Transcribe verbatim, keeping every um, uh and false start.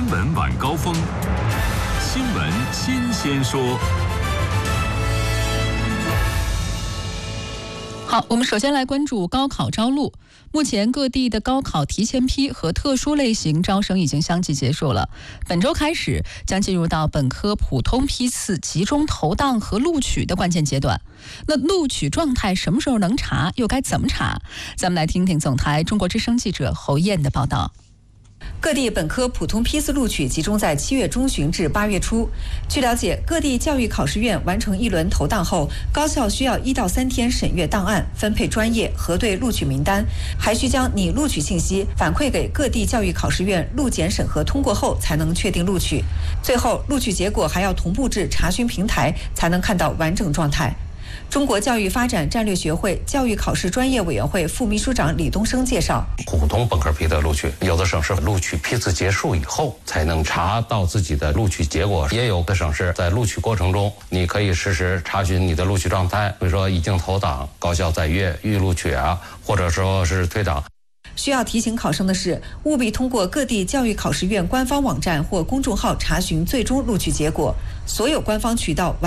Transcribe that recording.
闻晚高峰，新闻新鲜说。 好，我们首先来关注高考招录。目前各地的高考提前批和特殊类型招生已经相继结束了，本周开始将进入到本科普通批次集中投档和录取的关键阶段。那录取状态什么时候能查，又该怎么查？咱们来听听总台中国之声记者侯燕的报道。 各地本科普通批次录取集中在七月中旬至八月初。据了解，各地教育考试院完成一轮投档后，高校需要一到三天审阅档案、分配专业、核对录取名单，还需将拟录取信息反馈给各地教育考试院录检审核通过后，才能确定录取。最后，录取结果还要同步至查询平台，才能看到完整状态。中国教育发展战略学会教育考试专业委员会副秘书长李东升介绍， 普通本科批的录取，有的省市录取批次结束以后才能查到自己的录取结果，也有的省市在录取过程中，你可以实时查询你的录取状态，比如说已经投档、高校在阅、预录取啊，或者说是退档。 需要提醒考生的是，务必通过各地教育考试院官方网站或公众号查询最终录取结果，所有官方渠道